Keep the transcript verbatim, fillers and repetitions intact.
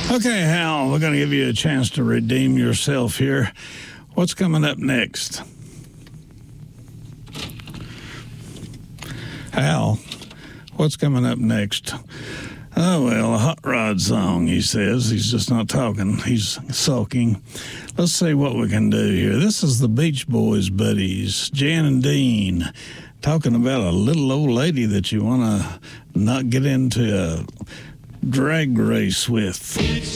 Okay, Hal, we're going to give you a chance to redeem yourself here. What's coming up next? Hal, what's coming up next? Oh, well, a hot rod song, he says. He's just not talking. He's sulking. Let's see what we can do here. This is the Beach Boys buddies, Jan and Dean, talking about a little old lady that you want to not get into a drag race with.